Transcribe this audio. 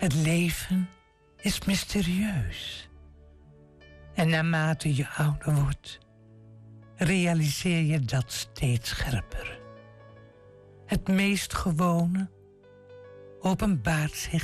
Het leven is mysterieus. En naarmate je ouder wordt, realiseer je dat steeds scherper. Het meest gewone openbaart zich